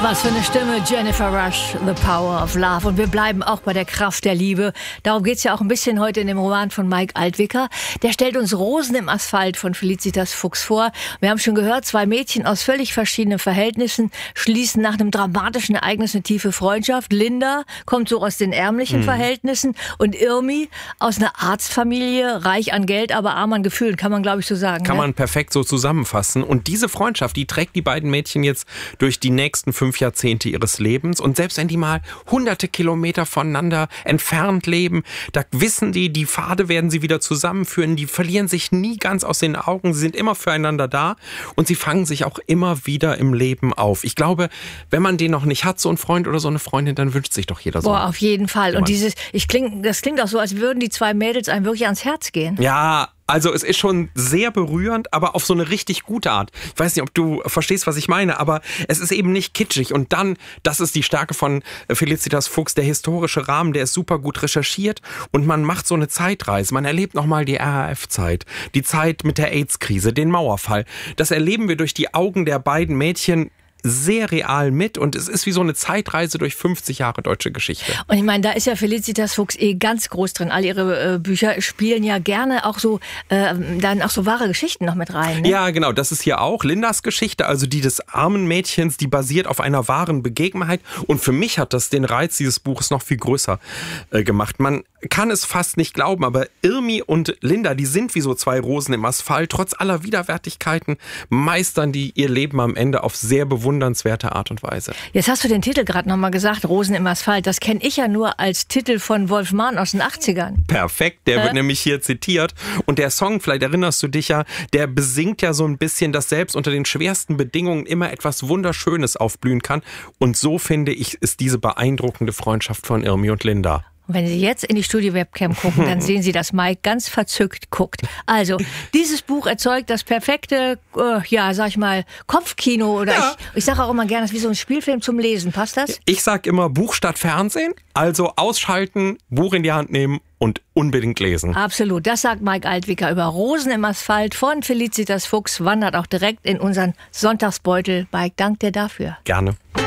Was für eine Stimme, Jennifer Rush, The Power of Love. Und wir bleiben auch bei der Kraft der Liebe. Darum geht's ja auch ein bisschen heute in dem Roman von Mike Altwicker. Der stellt uns Rosen im Asphalt von Felicitas Fuchs vor. Wir haben schon gehört, zwei Mädchen aus völlig verschiedenen Verhältnissen schließen nach einem dramatischen Ereignis eine tiefe Freundschaft. Linda kommt so aus den ärmlichen Verhältnissen und Irmi aus einer Arztfamilie, reich an Geld, aber arm an Gefühlen, kann man, glaube ich, so sagen. Kann man perfekt so zusammenfassen. Und diese Freundschaft, die trägt die beiden Mädchen jetzt durch die nächsten 5 Jahrzehnte ihres Lebens. Und selbst wenn die mal hunderte Kilometer voneinander entfernt leben, da wissen die Pfade werden sie wieder zusammenführen. Die verlieren sich nie ganz aus den Augen. Sie sind immer füreinander da und sie fangen sich auch immer wieder im Leben auf. Ich glaube, wenn man den noch nicht hat, so einen Freund oder so eine Freundin, dann wünscht sich doch jeder so. Boah, auf jeden Fall. Und das klingt auch so, als würden die zwei Mädels einem wirklich ans Herz gehen. Ja, also es ist schon sehr berührend, aber auf so eine richtig gute Art. Ich weiß nicht, ob du verstehst, was ich meine, aber es ist eben nicht kitschig. Und dann, das ist die Stärke von Felicitas Fuchs, der historische Rahmen, der ist super gut recherchiert und man macht so eine Zeitreise. Man erlebt nochmal die RAF-Zeit, die Zeit mit der AIDS-Krise, den Mauerfall. Das erleben wir durch die Augen der beiden Mädchen sehr real mit und es ist wie so eine Zeitreise durch 50 Jahre deutsche Geschichte. Und ich meine, da ist ja Felicitas Fuchs ganz groß drin. All ihre Bücher spielen ja gerne auch so dann auch so wahre Geschichten noch mit rein. Ne? Ja, genau. Das ist hier auch Lindas Geschichte, also die des armen Mädchens, die basiert auf einer wahren Begebenheit. Und für mich hat das den Reiz dieses Buches noch viel größer gemacht. Man kann es fast nicht glauben, aber Irmi und Linda, die sind wie so zwei Rosen im Asphalt. Trotz aller Widerwärtigkeiten meistern die ihr Leben am Ende auf sehr bewundernswerte Art und Weise. Jetzt hast du den Titel gerade nochmal gesagt, Rosen im Asphalt. Das kenne ich ja nur als Titel von Wolf Mahn aus den 80ern. Perfekt, der wird nämlich hier zitiert. Und der Song, vielleicht erinnerst du dich ja, der besingt ja so ein bisschen, dass selbst unter den schwersten Bedingungen immer etwas Wunderschönes aufblühen kann. Und so, finde ich, ist diese beeindruckende Freundschaft von Irmi und Linda. Und wenn Sie jetzt in die Studio-Webcam gucken, dann sehen Sie, dass Mike ganz verzückt guckt. Also, dieses Buch erzeugt das perfekte, sag ich mal, Kopfkino. Oder ja. Ich sage auch immer gerne, das ist wie so ein Spielfilm zum Lesen. Passt das? Ich sage immer Buch statt Fernsehen. Also ausschalten, Buch in die Hand nehmen und unbedingt lesen. Absolut. Das sagt Mike Altwicker über Rosen im Asphalt von Felicitas Fuchs. Wandert auch direkt in unseren Sonntagsbeutel. Mike, danke dir dafür. Gerne.